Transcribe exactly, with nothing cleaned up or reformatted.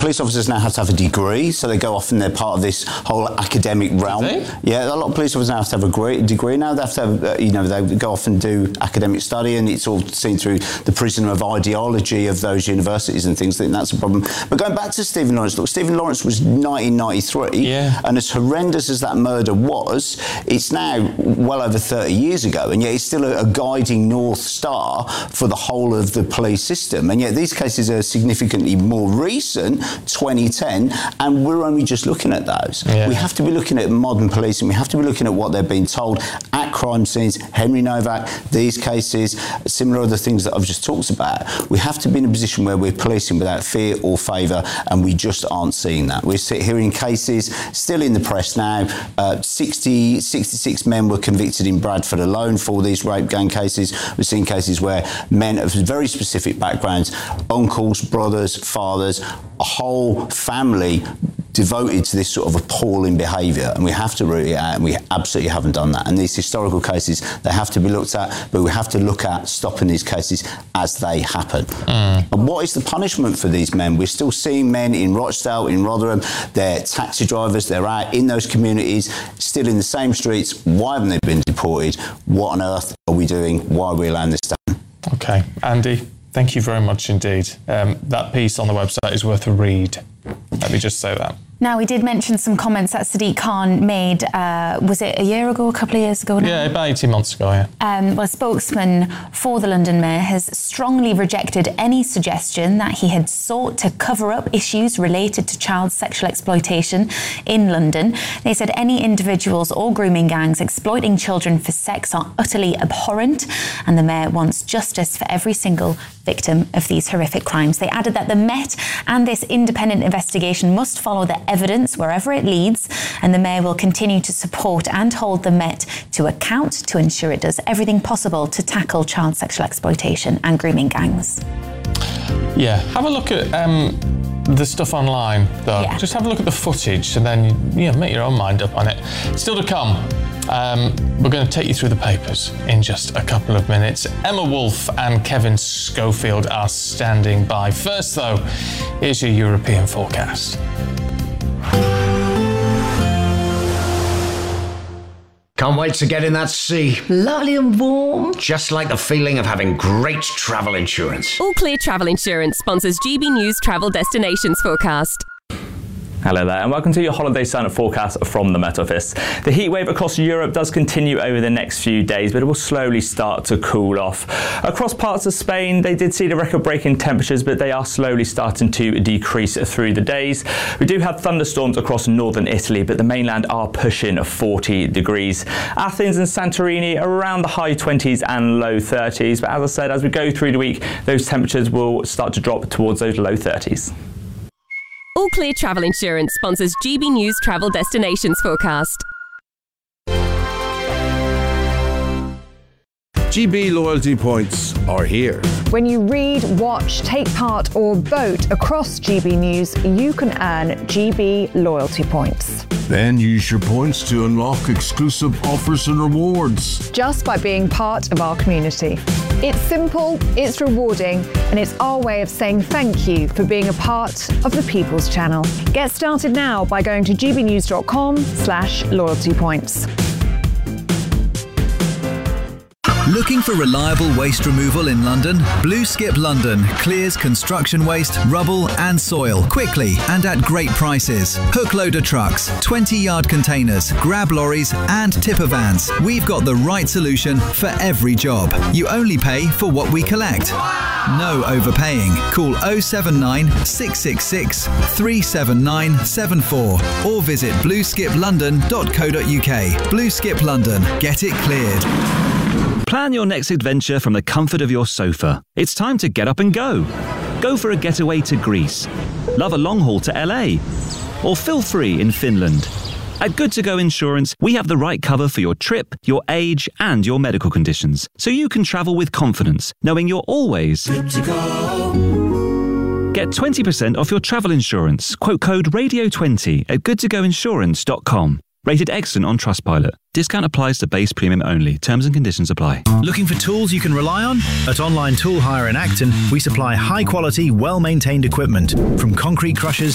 police officers now have to have a degree, so they go off and they're part of this whole academic realm. Yeah, a lot of police officers now have to have a great degree now. They have to have, uh, you know, they go off and do academic study, and it's all seen through the prism of ideology of those universities and things. I think that's a problem. But going back to Stephen Lawrence, look, Stephen Lawrence was nineteen ninety-three, yeah. and as horrendous as that murder was, it's now well over thirty years ago, and yet it's still a, a guiding North Star for the whole of the police system. And yet these cases are significantly more recent, twenty ten, and we're only just looking at those. Yeah. We have to be looking at modern policing. We have to be looking at what they're being told at crime scenes. Henry Novak, these cases, similar other things that I've just talked about. We have to be in a position where we're policing without fear or favour, and we just aren't seeing that. We're hearing cases still in the press now. Uh, sixty, sixty-six men were convicted in Bradford alone for these rape gang cases. We're seeing cases where men of very specific backgrounds, uncles, brothers, fathers, a whole family devoted to this sort of appalling behaviour, and we have to root it out, and we absolutely haven't done that. And these historical cases, they have to be looked at, but we have to look at stopping these cases as they happen. Mm. And what is the punishment for these men? We're still seeing men in Rochdale, in Rotherham, they're taxi drivers, they're out in those communities, still in the same streets. Why haven't they been deported? What on earth are we doing? Why are we allowing this to happen? OK. Andy, thank you very much indeed. Um, that piece on the website is worth a read. Let me just say that. Now, we did mention some comments that Sadiq Khan made, uh, was it a year ago, a couple of years ago now? Yeah, about eighteen months ago, yeah. Um, well, a spokesman for the London Mayor has strongly rejected any suggestion that he had sought to cover up issues related to child sexual exploitation in London. They said any individuals or grooming gangs exploiting children for sex are utterly abhorrent, and the Mayor wants justice for every single victim of these horrific crimes. They added that the Met and this independent investigation must follow the evidence wherever it leads, and the Mayor will continue to support and hold the Met to account to ensure it does everything possible to tackle child sexual exploitation and grooming gangs. Yeah, have a look at um, the stuff online, though. Yeah. Just have a look at the footage and then yeah, make your own mind up on it. Still to come. Um, we're going to take you through the papers in just a couple of minutes. Emma Wolfe and Kevin Schofield are standing by. First, though, here's your European forecast. Can't wait to get in that sea. Lovely and warm. Just like the feeling of having great travel insurance. All Clear Travel Insurance sponsors G B News Travel Destinations Forecast. Hello there, and welcome to your holiday sign-up forecast from the Met Office. The heat wave across Europe does continue over the next few days, but it will slowly start to cool off. Across parts of Spain, they did see the record-breaking temperatures, but they are slowly starting to decrease through the days. We do have thunderstorms across northern Italy, but the mainland are pushing forty degrees. Athens and Santorini around the high twenties and low thirties, but as I said, as we go through the week, those temperatures will start to drop towards those low thirties. All Clear Travel Insurance sponsors G B News Travel Destinations Forecast. G B loyalty points are here. When you read, watch, take part or vote across G B News, you can earn G B loyalty points. Then use your points to unlock exclusive offers and rewards. Just by being part of our community. It's simple, it's rewarding, and it's our way of saying thank you for being a part of the People's Channel. Get started now by going to gbnews.com slash loyalty points. Looking for reliable waste removal in London? Blue Skip London clears construction waste, rubble and soil quickly and at great prices. Hook loader trucks, twenty yard containers, grab lorries and tipper vans. We've got the right solution for every job. You only pay for what we collect. No overpaying. Call oh seven nine, six six six, three seven nine seven four or visit blue skip london dot co dot uk. Blue Skip London. Get it cleared. Plan your next adventure from the comfort of your sofa. It's time to get up and go. Go for a getaway to Greece. Love a long haul to L A. Or feel free in Finland. At Good To Go Insurance, we have the right cover for your trip, your age, and your medical conditions, so you can travel with confidence, knowing you're always good to go. Get twenty percent off your travel insurance. Quote code radio twenty at good to go insurance dot com. Rated excellent on Trustpilot. Discount applies to base premium only. Terms and conditions apply. Looking for tools you can rely on? At Online Tool Hire in Acton, we supply high-quality, well-maintained equipment. From concrete crushers